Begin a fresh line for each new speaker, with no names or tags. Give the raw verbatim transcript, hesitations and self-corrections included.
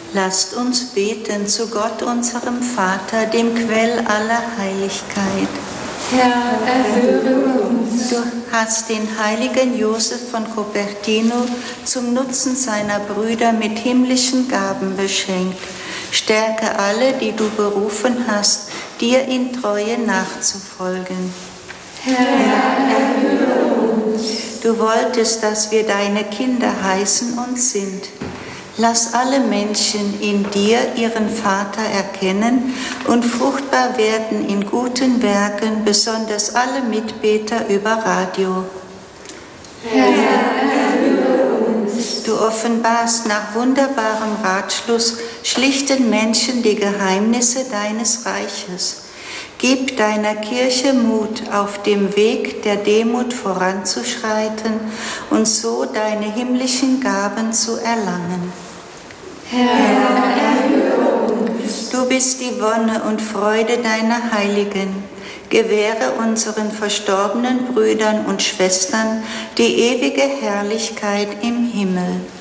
Lasst uns beten zu Gott, unserem Vater, dem Quell aller Heiligkeit.
Herr, erhöre uns.
Du hast den heiligen Josef von Cupertino zum Nutzen seiner Brüder mit himmlischen Gaben beschenkt. Stärke alle, die du berufen hast, dir in Treue nachzufolgen.
Herr, erhöre uns.
Du wolltest, dass wir deine Kinder heißen und sind. Lass alle Menschen in dir ihren Vater erkennen und fruchtbar werden in guten Werken, besonders alle Mitbeter über Radio.
Herr, erhöre uns.
Du offenbarst nach wunderbarem Ratschluss schlichten Menschen die Geheimnisse deines Reiches. Gib deiner Kirche Mut, auf dem Weg der Demut voranzuschreiten und so deine himmlischen Gaben zu erlangen.
Herr, erhöre uns.
Du bist die Wonne und Freude deiner Heiligen. Gewähre unseren verstorbenen Brüdern und Schwestern die ewige Herrlichkeit im Himmel.